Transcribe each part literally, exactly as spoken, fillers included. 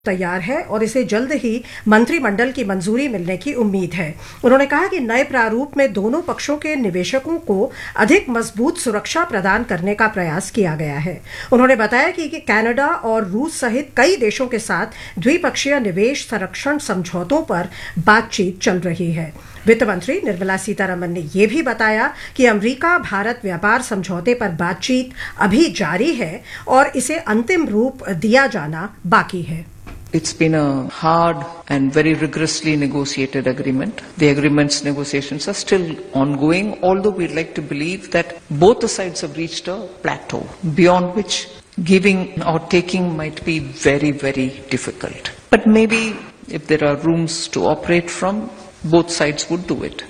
तैयार है और इसे जल्द ही मंत्रिमंडल की मंजूरी मिलने की उम्मीद है। उन्होंने कहा कि नए प्रारूप में दोनों पक्षों के निवेशकों को अधिक मजबूत सुरक्षा प्रदान करने का प्रयास किया गया है। उन्होंने बताया कि, कि कनाडा और रूस सहित कई देशों के साथ द्विपक्षीय निवेश संरक्षण समझौतों पर बातचीत चल रही है। वित्त मंत्री निर्मला सीतारमण ने यह भी बताया कि अमेरिका भारत व्यापार समझौते पर बातचीत अभी जारी है और इसे अंतिम रूप दिया जाना बाकी है। It's been a hard and very rigorously negotiated agreement. The agreement's negotiations are still ongoing, although we'd like to believe that both the sides have reached a plateau, beyond which giving or taking might be very, very difficult. But maybe if there are rooms to operate from, both sides would do it.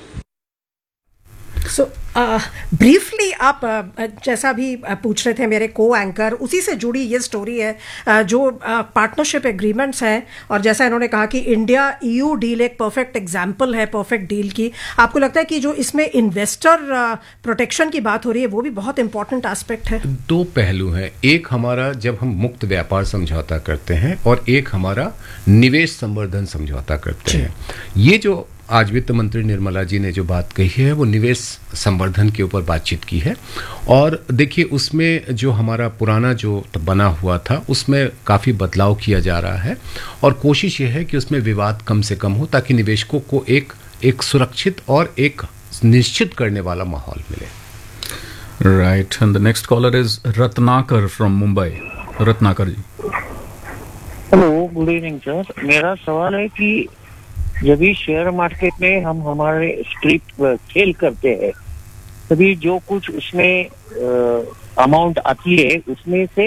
So briefly uh, आप uh, जैसा भी uh, पूछ रहे थे मेरे को anchor, उसी से जुड़ी ये स्टोरी है uh, जो पार्टनरशिप uh, एग्रीमेंट्स हैं, और जैसा इन्होंने कहा कि इंडिया ईयू डील एक परफेक्ट एग्जांपल है परफेक्ट डील की। आपको लगता है कि जो इसमें इन्वेस्टर प्रोटेक्शन uh, की बात हो रही है वो भी बहुत इंपॉर्टेंट एस्पेक्ट है? दो पहलू हैं, एक हमारा जब हम मुक्त व्यापार समझौता करते हैं और एक हमारा निवेश संवर्धन समझौता करते हैं। ये जो आज वित्त मंत्री निर्मला जी ने जो बात कही है वो निवेश संवर्धन के ऊपर बातचीत की है। और देखिए उसमें जो हमारा पुराना जो बना हुआ था उसमें काफ़ी बदलाव किया जा रहा है और कोशिश ये है कि उसमें विवाद कम से कम हो ताकि निवेशकों को एक एक सुरक्षित और एक निश्चित करने वाला माहौल मिले। Right, and the next collar is Ratnakar from Mumbai. Ratnakar ji. Hello, good evening sir. मेरा सवाल है कि जब भी शेयर मार्केट में हम हमारे स्ट्रिप खेल करते हैं तभी जो कुछ उसमें अमाउंट आती है उसमें से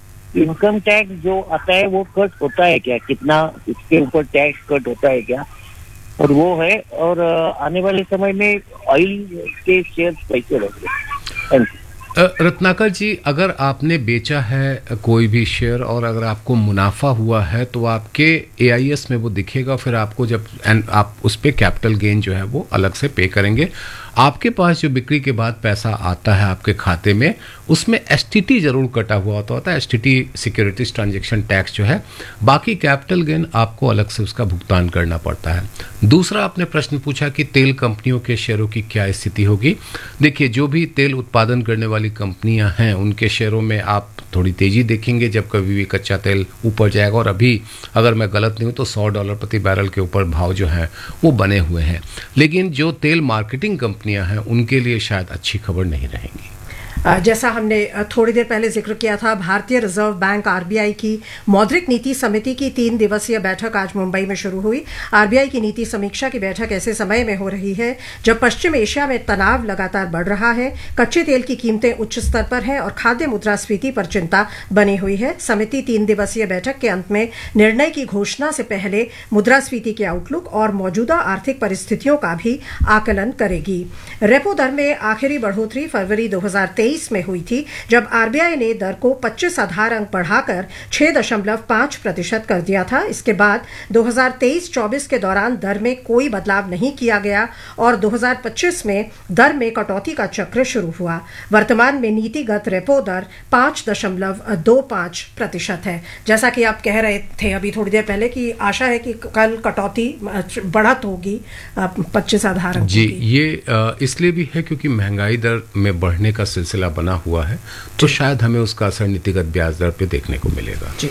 इनकम टैक्स जो आता है वो कट होता है क्या? कितना इसके ऊपर टैक्स कट होता है क्या? और वो है, और आने वाले समय में ऑयल के शेयर कैसे रहेंगे? Thank you. रत्नाकर जी, अगर आपने बेचा है कोई भी शेयर और अगर आपको मुनाफा हुआ है तो आपके ए आई एस में वो दिखेगा, फिर आपको जब आप उस पर कैपिटल गेन जो है वो अलग से पे करेंगे। आपके पास जो बिक्री के बाद पैसा आता है आपके खाते में उसमें एस टी टी जरूर कटा हुआ होता होता है, S T T securities transaction tax जो है। बाकी कैपिटल गेन आपको अलग से उसका भुगतान करना पड़ता है। दूसरा, आपने प्रश्न पूछा कि तेल कंपनियों के शेयरों की क्या स्थिति होगी। देखिए, जो भी तेल उत्पादन करने वाली कंपनियां हैं उनके शेयरों में आप थोड़ी तेजी देखेंगे जब कभी भी कच्चा तेल ऊपर जाएगा, और अभी अगर मैं गलत नहीं हूं तो सौ डॉलर प्रति बैरल के ऊपर भाव जो है वो बने हुए हैं। लेकिन जो तेल मार्केटिंग कंपनियां हैं उनके लिए शायद अच्छी खबर नहीं रहेंगी। जैसा हमने थोड़ी देर पहले जिक्र किया था, भारतीय reserve bank R B I की मौद्रिक नीति समिति की तीन दिवसीय बैठक आज मुंबई में शुरू हुई। आर बी आई की नीति समीक्षा की बैठक ऐसे समय में हो रही है जब पश्चिम एशिया में तनाव लगातार बढ़ रहा है, कच्चे तेल की कीमतें उच्च स्तर पर हैं और खाद्य मुद्रास्फीति पर चिंता बनी हुई है। समिति तीन दिवसीय बैठक के अंत में निर्णय की घोषणा से पहले मुद्रास्फीति के आउटलुक और मौजूदा आर्थिक परिस्थितियों का भी आकलन करेगी। रेपो दर में आखिरी बढ़ोतरी फरवरी दो हजार तेईस में हुई थी जब आर बी आई ने दर को पच्चीस आधार अंक बढ़ाकर छह दशमलव पांच प्रतिशत कर दिया था। इसके बाद दो हजार तेईस चौबीस के दौरान दर में कोई बदलाव नहीं किया गया और दो हजार पच्चीस में दर में कटौती का चक्र शुरू हुआ। वर्तमान में नीतिगत रेपो दर पांच दशमलव दो पांच प्रतिशत है। जैसा कि आप कह रहे थे अभी थोड़ी देर पहले कि आशा है कि कल कटौती बढ़त होगी पच्चीस आधार अंक जी। ये इसलिए भी है क्योंकि महंगाई दर में बढ़ने का सिलसिला बना हुआ है, तो शायद हमें उसका असर नीतिगत ब्याज दर पे देखने को मिलेगा। जी।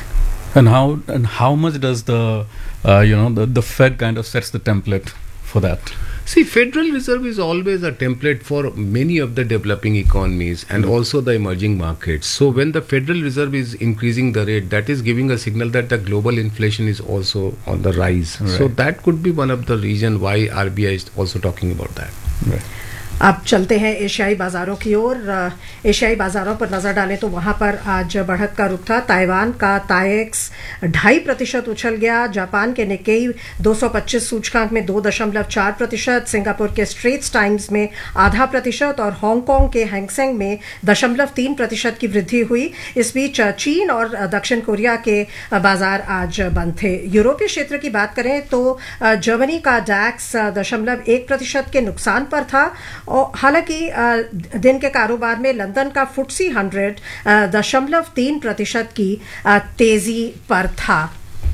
And how and how much does the uh, you know the, the Fed kind of sets the template for that? See, Federal Reserve is always a template for many of the developing economies and mm-hmm. also the emerging markets. So when the Federal Reserve is increasing the rate, that is giving a signal that the global inflation is also on the rise. Right. So that could be one of the reason why R B I is also talking about that. Right. अब चलते हैं एशियाई बाजारों की ओर। एशियाई बाजारों पर नजर डालें तो वहां पर आज बढ़त का रुख था। ताइवान का ताइएक्स ढाई प्रतिशत उछल गया। जापान के निक्केई दो सौ पच्चीस सूचकांक में दो दशमलव चार प्रतिशत, सिंगापुर के स्ट्रेट्स टाइम्स में आधा प्रतिशत और हांगकांग के हैंगसेंग में दशमलव तीन प्रतिशत की वृद्धि हुई। इस बीच चीन और दक्षिण कोरिया के बाजार आज बंद थे। यूरोपीय क्षेत्र की बात करें तो जर्मनी का डैक्स दशमलव एक प्रतिशत के नुकसान पर था और हालांकि दिन के कारोबार में लंदन का फुटसी हंड्रेड दशमलव तीन प्रतिशत की तेजी पर था।